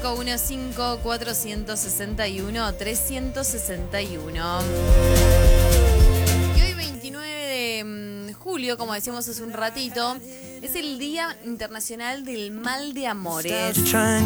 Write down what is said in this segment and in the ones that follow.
3515-461-361. Y hoy 29 de julio, como decíamos hace un ratito, es el Día Internacional del Mal de Amores.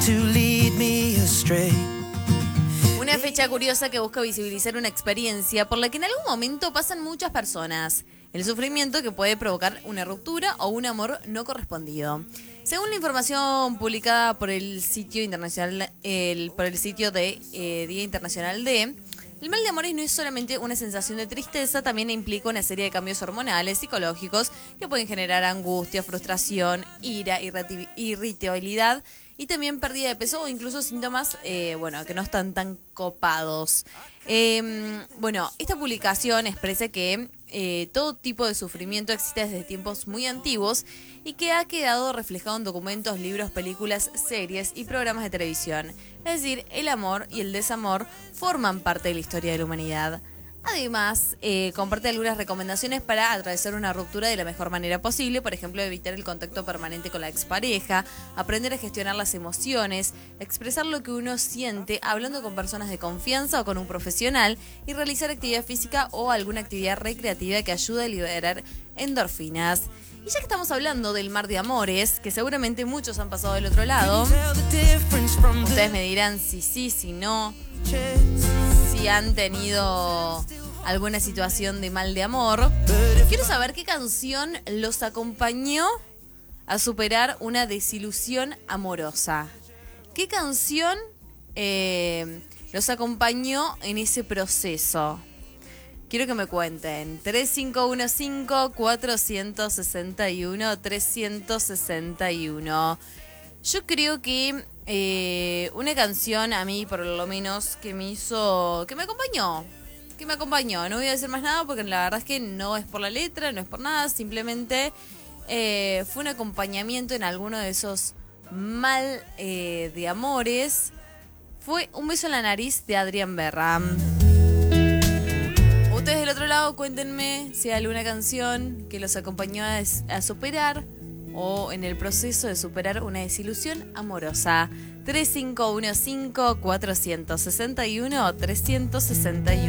Una fecha curiosa que busca visibilizar una experiencia por la que en algún momento pasan muchas personas. El sufrimiento que puede provocar una ruptura o un amor no correspondido. Según la información publicada por el sitio internacional, por el sitio de Día Internacional de, el mal de amores no es solamente una sensación de tristeza, también implica una serie de cambios hormonales, psicológicos, que pueden generar angustia, frustración, ira, irritabilidad y también pérdida de peso o incluso síntomas, que no están tan copados. Esta publicación expresa que todo tipo de sufrimiento existe desde tiempos muy antiguos y que ha quedado reflejado en documentos, libros, películas, series y programas de televisión. Es decir, el amor y el desamor forman parte de la historia de la humanidad. Además, comparte algunas recomendaciones para atravesar una ruptura de la mejor manera posible, por ejemplo, evitar el contacto permanente con la expareja, aprender a gestionar las emociones, expresar lo que uno siente hablando con personas de confianza o con un profesional y realizar actividad física o alguna actividad recreativa que ayude a liberar endorfinas. Y ya que estamos hablando del mar de amores, que seguramente muchos han pasado del otro lado, ustedes me dirán si sí, si no, si han tenido alguna situación de mal de amor. Quiero saber qué canción los acompañó a superar una desilusión amorosa. ¿Qué canción los acompañó en ese proceso? Quiero que me cuenten. 3515-461-361. Yo creo que una canción a mí, por lo menos, que me acompañó. No voy a decir más nada porque la verdad es que no es por la letra, no es por nada. Simplemente fue un acompañamiento en alguno de esos mal de amores. Fue Un beso en la nariz de Adrián Berra. Ustedes del otro lado, cuéntenme si hay alguna canción que los acompañó a superar o en el proceso de superar una desilusión amorosa. 3515-461-361.